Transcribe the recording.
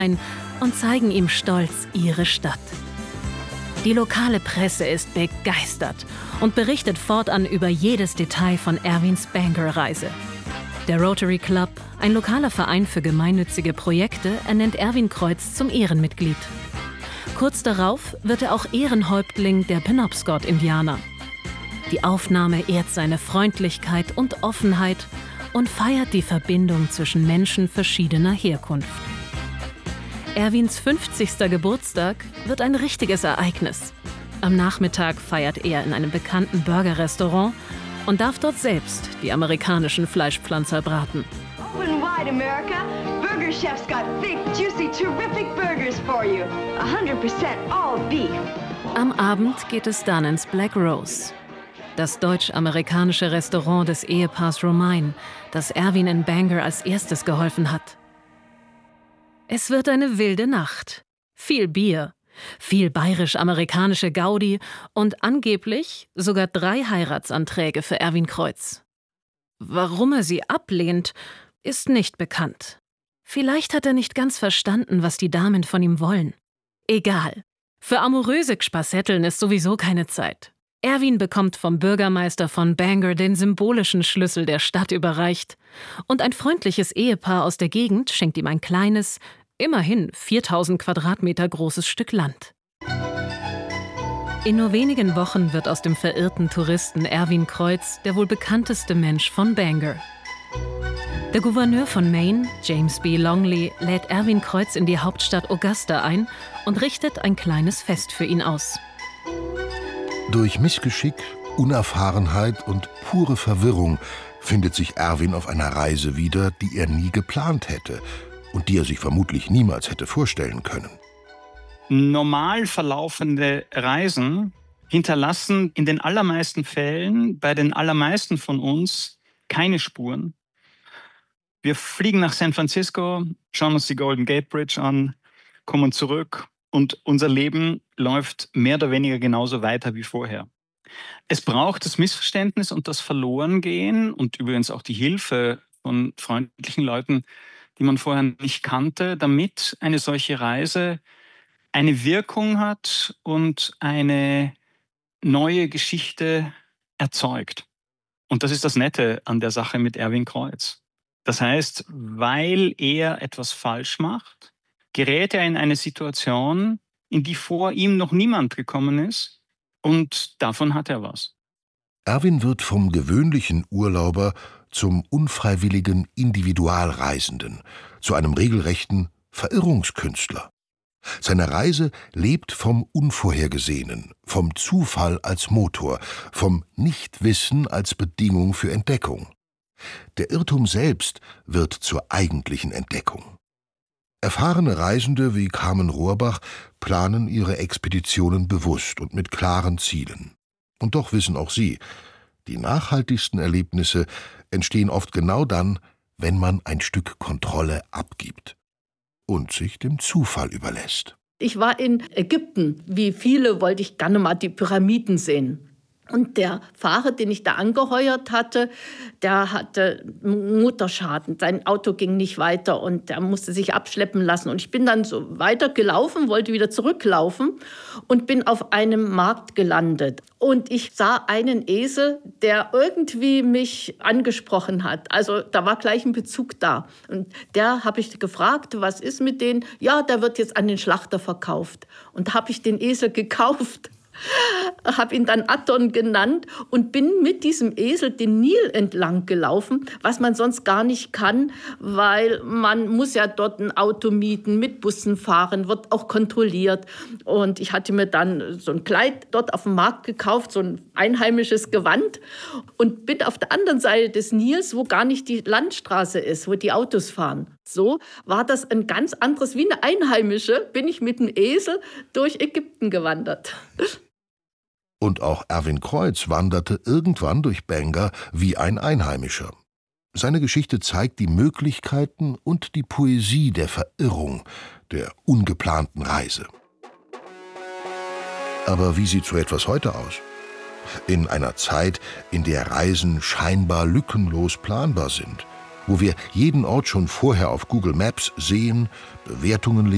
ein und zeigen ihm stolz ihre Stadt. Die lokale Presse ist begeistert und berichtet fortan über jedes Detail von Erwins Bangor-Reise. Der Rotary Club, ein lokaler Verein für gemeinnützige Projekte, ernennt Erwin Kreuz zum Ehrenmitglied. Kurz darauf wird er auch Ehrenhäuptling der Penobscot-Indianer. Die Aufnahme ehrt seine Freundlichkeit und Offenheit und feiert die Verbindung zwischen Menschen verschiedener Herkunft. Erwins 50. Geburtstag wird ein richtiges Ereignis. Am Nachmittag feiert er in einem bekannten Burger-Restaurant und darf dort selbst die amerikanischen Fleischpflanzer braten. Open wide, America. Burger Chef's got thick, juicy, terrific burgers for you. 100% all beef. Am Abend geht es dann ins Black Rose, das deutsch-amerikanische Restaurant des Ehepaars Romain, das Erwin in Bangor als erstes geholfen hat. Es wird eine wilde Nacht. Viel Bier, viel bayerisch-amerikanische Gaudi und angeblich sogar 3 Heiratsanträge für Erwin Kreuz. Warum er sie ablehnt, ist nicht bekannt. Vielleicht hat er nicht ganz verstanden, was die Damen von ihm wollen. Egal. Für amoröse Gspassetteln ist sowieso keine Zeit. Erwin bekommt vom Bürgermeister von Bangor den symbolischen Schlüssel der Stadt überreicht und ein freundliches Ehepaar aus der Gegend schenkt ihm ein kleines, immerhin 4000 Quadratmeter großes Stück Land. In nur wenigen Wochen wird aus dem verirrten Touristen Erwin Kreuz der wohl bekannteste Mensch von Bangor. Der Gouverneur von Maine, James B. Longley, lädt Erwin Kreuz in die Hauptstadt Augusta ein und richtet ein kleines Fest für ihn aus. Durch Missgeschick, Unerfahrenheit und pure Verwirrung findet sich Erwin auf einer Reise wieder, die er nie geplant hätte und die er sich vermutlich niemals hätte vorstellen können. Normal verlaufende Reisen hinterlassen in den allermeisten Fällen bei den allermeisten von uns keine Spuren. Wir fliegen nach San Francisco, schauen uns die Golden Gate Bridge an, kommen zurück und unser Leben läuft mehr oder weniger genauso weiter wie vorher. Es braucht das Missverständnis und das Verlorengehen und übrigens auch die Hilfe von freundlichen Leuten, die man vorher nicht kannte, damit eine solche Reise eine Wirkung hat und eine neue Geschichte erzeugt. Und das ist das Nette an der Sache mit Erwin Kreuz. Das heißt, weil er etwas falsch macht, gerät er in eine Situation, in die vor ihm noch niemand gekommen ist, und davon hat er was. Erwin wird vom gewöhnlichen Urlauber zum unfreiwilligen Individualreisenden, zu einem regelrechten Verirrungskünstler. Seine Reise lebt vom Unvorhergesehenen, vom Zufall als Motor, vom Nichtwissen als Bedingung für Entdeckung. Der Irrtum selbst wird zur eigentlichen Entdeckung. Erfahrene Reisende wie Carmen Rohrbach planen ihre Expeditionen bewusst und mit klaren Zielen. Und doch wissen auch sie, die nachhaltigsten Erlebnisse entstehen oft genau dann, wenn man ein Stück Kontrolle abgibt und sich dem Zufall überlässt. Ich war in Ägypten. Wie viele wollte ich gerne mal die Pyramiden sehen. Und der Fahrer, den ich da angeheuert hatte, der hatte Motorschaden. Sein Auto ging nicht weiter und der musste sich abschleppen lassen. Und ich bin dann so weitergelaufen, wollte wieder zurücklaufen und bin auf einem Markt gelandet. Und ich sah einen Esel, der irgendwie mich angesprochen hat. Also da war gleich ein Bezug da. Und der habe ich gefragt, was ist mit denen? Ja, der wird jetzt an den Schlachter verkauft. Und da habe ich den Esel gekauft. Habe ihn dann Aton genannt und bin mit diesem Esel den Nil entlang gelaufen, was man sonst gar nicht kann, weil man muss ja dort ein Auto mieten, mit Bussen fahren, wird auch kontrolliert. Und ich hatte mir dann so ein Kleid dort auf dem Markt gekauft, so ein einheimisches Gewand und bin auf der anderen Seite des Nils, wo gar nicht die Landstraße ist, wo die Autos fahren. So war das ein ganz anderes, wie eine Einheimische, bin ich mit dem Esel durch Ägypten gewandert. Und auch Erwin Kreuz wanderte irgendwann durch Bangor wie ein Einheimischer. Seine Geschichte zeigt die Möglichkeiten und die Poesie der Verirrung, der ungeplanten Reise. Aber wie sieht so etwas heute aus? In einer Zeit, in der Reisen scheinbar lückenlos planbar sind, wo wir jeden Ort schon vorher auf Google Maps sehen, Bewertungen lesen,